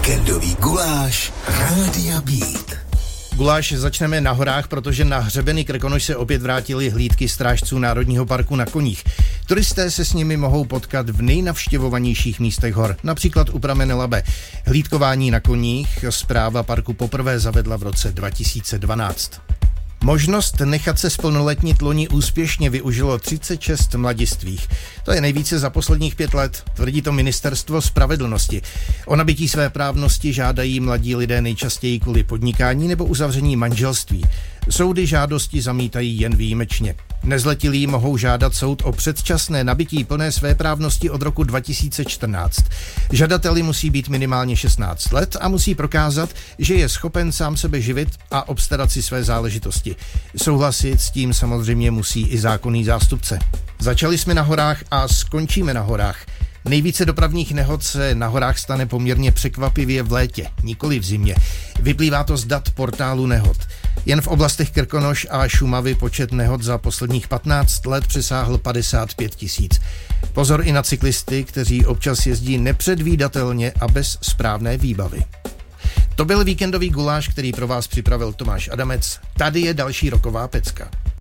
Víkendový guláš Rádia Beat. Guláš začneme na horách, protože na hřebeny Krkonoš se opět vrátily hlídky strážců Národního parku na koních. Turisté se s nimi mohou potkat v nejnavštěvovanějších místech hor, například u pramene Labe. Hlídkování na koních správa parku poprvé zavedla v roce 2012. Možnost nechat se zplnoletnit loni úspěšně využilo 36 mladistvých. To je nejvíce za posledních 5 let, tvrdí to Ministerstvo spravedlnosti. O nabytí své právnosti žádají mladí lidé nejčastěji kvůli podnikání nebo uzavření manželství. Soudy žádosti zamítají jen výjimečně. Nezletilí mohou žádat soud o předčasné nabytí plné svéprávnosti od roku 2014. Žadateli musí být minimálně 16 let a musí prokázat, že je schopen sám sebe živit a obstarat si své záležitosti. Souhlasit s tím samozřejmě musí i zákonný zástupce. Začali jsme na horách a skončíme na horách. Nejvíce dopravních nehod se na horách stane poměrně překvapivě v létě, nikoli v zimě. Vyplývá to z dat portálu nehod. Jen v oblastech Krkonoš a Šumavy počet nehod za posledních 15 let přesáhl 55 000. Pozor i na cyklisty, kteří občas jezdí nepředvídatelně a bez správné výbavy. To byl víkendový guláš, který pro vás připravil Tomáš Adamec. Tady je další roková pecka.